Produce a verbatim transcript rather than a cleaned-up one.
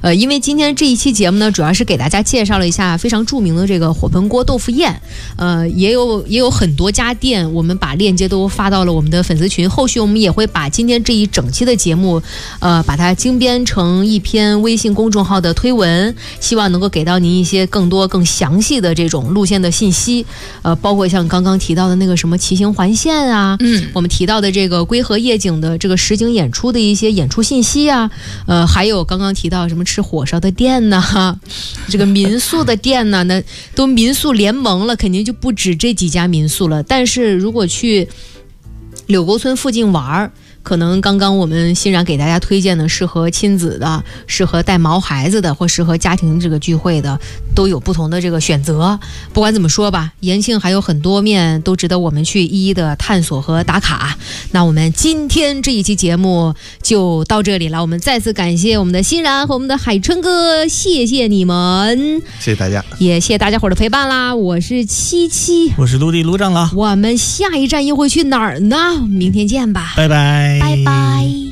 呃，因为今天这一期节目呢，主要是给大家介绍了一下非常著名的这个火盆锅豆腐宴，呃，也有也有很多家店，我们把链接都发到了我们的粉丝群，后续我们也会把今天这一整期的节目，呃，把它精编成一篇微信公众号的推文，希望能够给到您一些更多更详细的这种路线的信息，呃，包括像刚刚提到的那个什么骑行环线啊，嗯，我们提到的这个归河夜景的这个实景演出的一些演出信息啊，呃，还有刚刚提到什么吃火烧的店呐，这个民宿的店呐，那都民宿联盟了，肯定就不止这几家民宿了。但是如果去柳沟村附近玩，可能刚刚我们欣然给大家推荐的适合亲子的，适合带毛孩子的，或适合家庭这个聚会的，都有不同的这个选择。不管怎么说吧，延庆还有很多面都值得我们去一一的探索和打卡。那我们今天这一期节目就到这里了，我们再次感谢我们的欣然和我们的海春哥，谢谢你们， 谢谢大家， 也谢谢大家伙的陪伴啦。我是七七， 我是陆地陆长了， 我们下一站又会去哪儿呢？明天见吧， 拜拜。 拜拜。